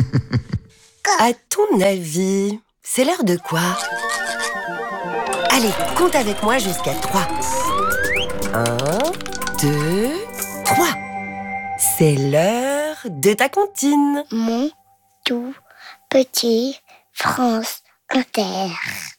À ton avis, c'est l'heure de quoi? Allez, compte avec moi jusqu'à 3. 1, 2, 3. C'est l'heure de ta comptine. Mon tout petit France Inter.